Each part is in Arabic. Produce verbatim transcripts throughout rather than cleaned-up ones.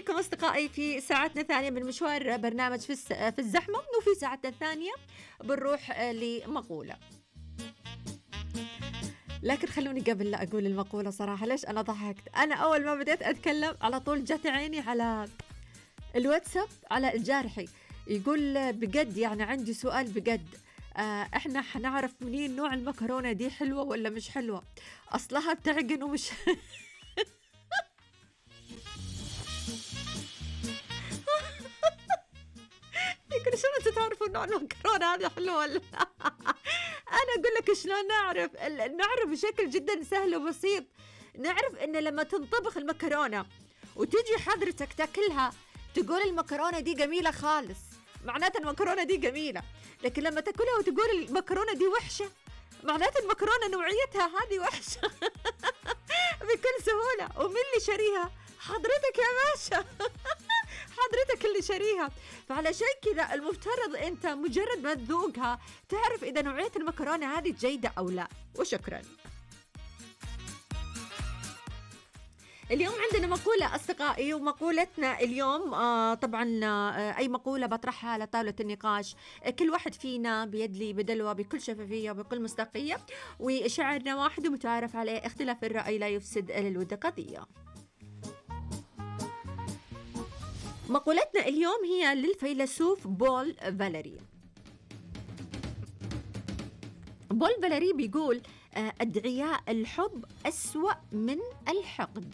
فيكم أصدقائي في ساعتنا الثانية من مشوار برنامج في الس- في الزحمة، وفي ساعتنا الثانية بنروح آه، لمقولة. لكن خلوني قبل لا أقول المقولة صراحة، ليش أنا ضحكت؟ أنا أول ما بديت أتكلم على طول جت عيني على الواتساب على الجارحي يقول بجد يعني عندي سؤال بجد، آه احنا حنعرف منين نوع المكرونة دي حلوة ولا مش حلوة؟ أصلها بتعجن ومش يمكن شلون انتوا تعرفوا نوع المكرونة هذه حلوة ولا لا؟ أنا أقول لك شلون نعرف. ال- نعرف بشكل جدا سهل وبسيط. نعرف إن لما تنطبخ المكرونة وتجي حضرتك تاكلها تقول المكرونة دي جميلة خالص، معناتها المكرونة دي جميلة. لكن لما تاكلها وتقول المكرونة دي وحشة، معناتها المكرونة نوعيتها هذه وحشة. بكل سهولة. ومين اللي شاريها؟ حضرتك يا باشا. حضرتك اللي شاريها. فعلشان كذا المفترض انت مجرد ما تذوقها تعرف اذا نوعية المكرونة هذه جيدة او لا. وشكرا. اليوم عندنا مقولة أصدقائي، ومقولتنا اليوم آه طبعا آه أي مقولة بطرحها على طاولة النقاش، آه كل واحد فينا بيدلي بدلوة بكل شفافية وبكل مصداقية، وشعرنا واحد ومتعارف عليه، اختلاف الرأي لا يفسد للود قضية. مقولتنا اليوم هي للفيلسوف بول فاليري. بول فاليري بيقول آه أدعياء الحب أسوأ من الحقد.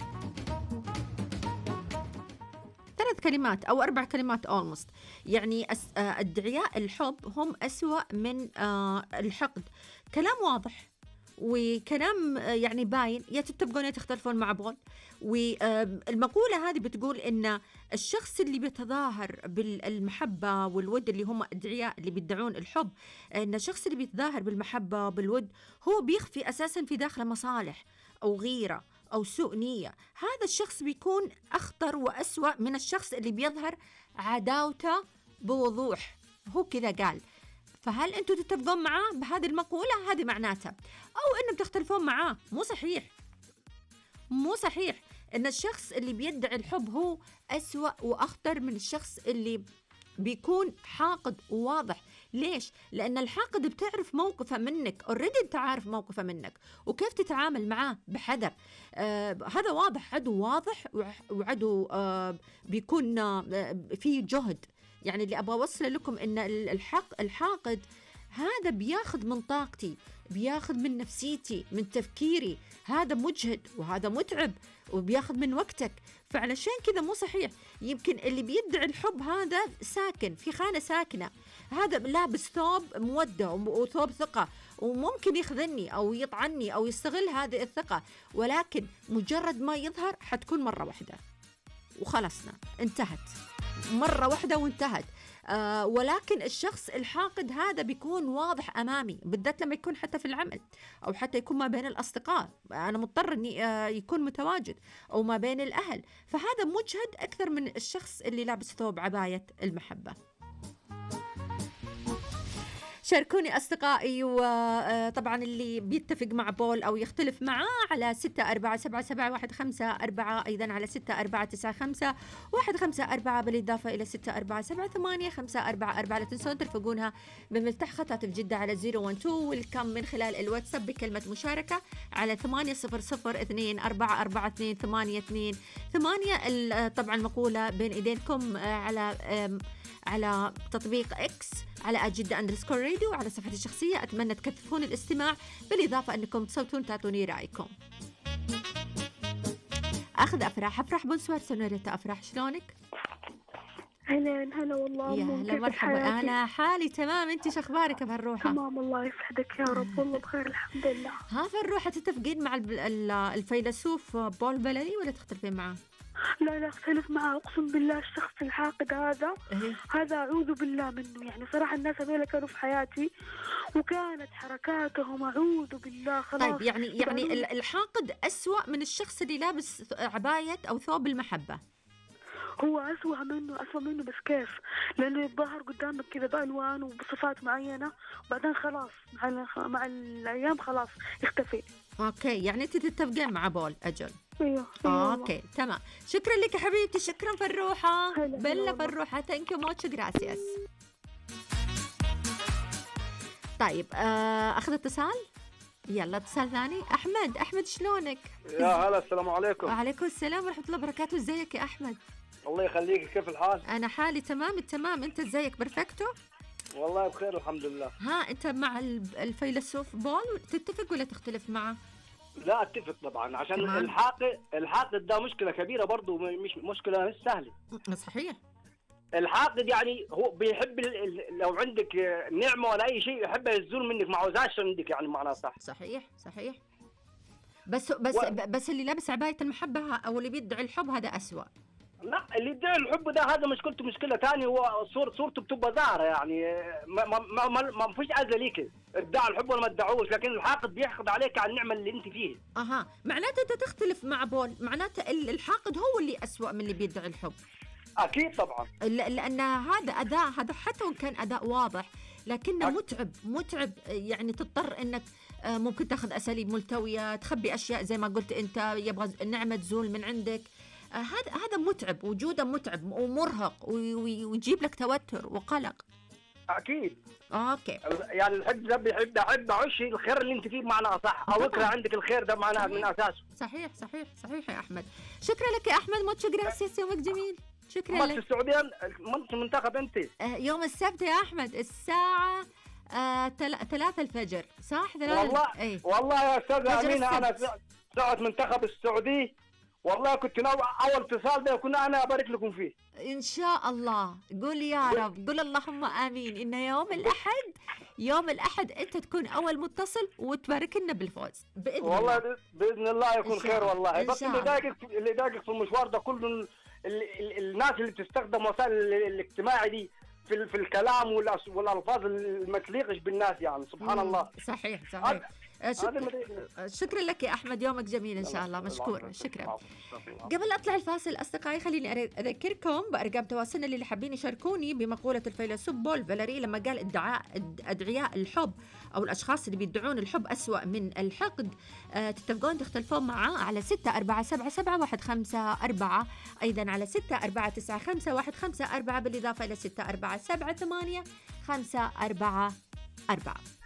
ثلاث كلمات أو أربع كلمات almost. يعني أس- آه، أدعياء الحب هم أسوأ من آه، الحقد. كلام واضح وكلام آه، يعني باين، يا تتفقون يا تختلفون مع بول. والمقولة هذه بتقول إن الشخص اللي بيتظاهر بالمحبة والود، اللي هم أدعياء اللي بيدعون الحب، إن الشخص اللي بيتظاهر بالمحبة بالود هو بيخفي أساساً في داخله مصالح أو غيرة أو سوء نية. هذا الشخص بيكون أخطر وأسوأ من الشخص اللي بيظهر عداوته بوضوح. هو كذا قال. فهل أنتوا تتفقون معاه بهذه المقولة؟ هذه معناتها أو أنهم تختلفون معاه؟ مو صحيح. مو صحيح إن الشخص اللي بيدعي الحب هو أسوأ وأخطر من الشخص اللي بيكون حاقد وواضح. ليش؟ لأن الحاقد بتعرف موقفه منك، اوريدي انت عارف موقفه منك وكيف تتعامل معاه بحذر. آه هذا واضح، عدو واضح وع- وعدو آه بيكون آه فيه جهد. يعني اللي أبغى أوصل لكم إن ال- الحق الحاقد هذا بياخد من طاقتي، بياخد من نفسيتي، من تفكيري. هذا مجهد وهذا متعب وبياخد من وقتك. فعلشان كذا مو صحيح. يمكن اللي بيدعي الحب هذا ساكن في خانة ساكنة، هذا لابس ثوب مودة وثوب ثقة، وممكن يخذلني أو يطعني أو يستغل هذه الثقة، ولكن مجرد ما يظهر حتكون مرة واحدة وخلصنا، انتهت مرة واحدة وانتهت. آه ولكن الشخص الحاقد هذا بيكون واضح أمامي، بالذات لما يكون حتى في العمل أو حتى يكون ما بين الأصدقاء، أنا مضطر أني آه يكون متواجد، أو ما بين الأهل. فهذا مجهد أكثر من الشخص اللي لابس ثوب عباية المحبة. شاركوني أصدقائي، وطبعا اللي بيتفق مع بول أو يختلف معاه على ستة أربعة سبعة سبعة واحد خمسة أربعة، أيضا على ستة أربعة تسعة خمسة واحد خمسة أربعة، بالإضافة إلى ستة أربعة سبعة ثمانية خمسة أربعة أربعة. لا تنسون ترفقونها بمفتاح خط هاتف جدة على صفر واحد اثنين، والكم من خلال الواتساب بكلمة مشاركة على ثمانية صفر صفر اثنين أربعة أربعة اثنين ثمانية اثنين ثمانية. طبعا مقولة بين إيدينكم على على تطبيق إكس على أجدة أندرسكور راديو، وعلى صفحتي الشخصية. أتمنى تكثفون الاستماع، بالإضافة أنكم تصوتون تعطوني رأيكم. أخذ أفراح أفراح بونسوار سنوريتا أفراح، شلونك؟ أهلا هلا والله يا أمو، هلا كيفك مرحبا. حياتي؟ أنا حالي تمام، أنت شخبارك بهالروحة؟ تمام الله يسعدك يا رب، والله بخير الحمد لله. ها فالروحة تتفقين مع الب- ال- الفيلسوف بول فاليري ولا تختلفين معاه؟ لا لا أختلف معه، أقسم بالله الشخص الحاقد هذا إيه؟ هذا أعوذ بالله منه. يعني صراحة الناس هذول كانوا في حياتي وكانت حركاتهم أعوذ بالله خلاص. طيب يعني يعني يبعدون. ال- الحاقد أسوأ من الشخص اللي لابس ث- عباية أو ثوب المحبة. هو أسوأ منه أسوأ منه بس كيف؟ لأنه يتظاهر قدامك كذا بألوان وبصفات معينة، وبعدين خلاص مع ال- مع الأيام خلاص يختفي. اوكي، يعني انت تتفقين مع بول. اجل. ايوه آه، اوكي تمام. شكرا لك يا حبيبتي، شكرا فروحه. هلا بلا فروحه، ثانك يو موتش جراسياس. طيب آه اخذ اتصال. يلا اتصال ثاني. احمد، احمد شلونك؟ يا هلا، السلام عليكم. وعليكم السلام ورحمه الله وبركاته. ازيك يا احمد؟ الله يخليك، كيف الحال؟ انا حالي تمام التمام، انت ازيك؟ برفكتو؟ والله بخير الحمد لله. ها انت مع الفيلسوف بول تتفق ولا تختلف معه؟ لا اتفق طبعا، عشان تمام. الحاقد الحاقد ده مشكله كبيره برضه، مش مشكله مش سهله. صحيح. الحاقد يعني هو بيحب ال- ال- لو عندك نعمه ولا اي شيء يحب يزول منك، ما عاوزاش عندك، يعني معناه صح. صحيح صحيح. بس بس و... بس اللي لابس عبايه المحبه او اللي بيدعي الحب هذا أسوأ. لا، اللي يدعي الحب ده هذا مشكلته مشكله ثانيه، هو صور صورته بتبقى ظاهره، يعني ما ما ما, ما, ما فيش اذى ليك ادعى الحب ولا ما ادعوش، لكن الحاقد بيحقد عليك على النعمه اللي انت فيها. اها، معناته انت تختلف مع بول، معناته ال- الحاقد هو اللي أسوأ من اللي بيدعي الحب. اكيد طبعا. ل- لان هذا اداء، هذا حتى وان كان اداء واضح لكنه أك- متعب متعب، يعني تضطر انك آه، ممكن تاخذ اساليب ملتويه، تخبي اشياء زي ما قلت انت، يبغى النعمه تزول من عندك. آه، هذا هذا متعب، وجوده متعب ومرهق وي- وي- ويجيب لك توتر وقلق. اكيد. اوكي. يعني الحب ده بيحب احب اعش الخير اللي انت فيه بمعنى اصح، او اكره عندك الخير ده معناه من اساسه. صحيح صحيح صحيح يا احمد. شكرا لك يا احمد، موتشو جراسيس، يومك جميل. شكرا ماتش لك. السعوديه، ماتش المنتخب انت. آه، يوم السبت يا احمد الساعه آه، تل... ثلاثة الفجر، صح؟ ثلاثة. والله ايه. والله يا استاذ فجر امينه، انا السبت. ساعه منتخب السعودي والله كنت ناوي اول اتصال ده كنا انا ابارك لكم فيه. ان شاء الله. قول يا رب، قول اللهم امين ان يوم الاحد، يوم الاحد انت تكون اول متصل وتبارك لنا بالفوز باذن والله الله. باذن الله يكون إن شاء خير الله. والله. إن بس شاء اللي الله. ضايقك اللي ضايقك في المشوار ده كله ال- ال- ال- الناس اللي بتستخدم وسائل ال- الاجتماعي دي في ال- في الكلام والأس- والالفاظ اللي ما تليقش بالناس، يعني سبحان مم، الله. صحيح صحيح. هذا- آه، هذا شكرا. مضايقني. آه، شكرا لك يا احمد، يومك جميل ان شاء الله. مشكور. شكرا. قبل اطلع الفاصل اصدقائي، خليني أر- اذكركم بارقام تواصلنا اللي حابين يشاركوني بمقوله الفيلسوف بول فاليري لما قال ادعاء اد- ادعياء الحب او الاشخاص اللي بيدعون الحب أسوأ من الحقد. أه تتفقون تختلفون معاه على ستة أربعة سبعة سبعة واحد خمسة أربعة، ايضا على ستة أربعة تسعة خمسة واحد خمسة أربعة، بالاضافه الى ستة أربعة سبعة ثمانية خمسة أربعة أربعة.